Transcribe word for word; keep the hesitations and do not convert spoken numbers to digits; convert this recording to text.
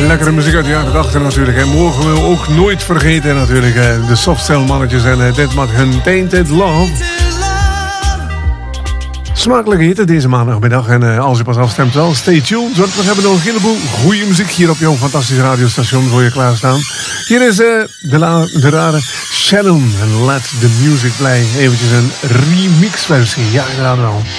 lekkere muziek uit de jaren tachtig natuurlijk. En mogen we ook nooit vergeten natuurlijk. De Softcell mannetjes en dit maakt hun Tainted Love. Smakelijke hitte deze maandagmiddag. En uh, als je pas afstemt wel, stay tuned. Want we hebben nog een heleboel goede muziek hier op jouw fantastische radiostation voor je klaarstaan. Hier is uh, de, la- de rare Shannon en Let the Music Play. Eventjes een remixversie. Ja, inderdaad wel.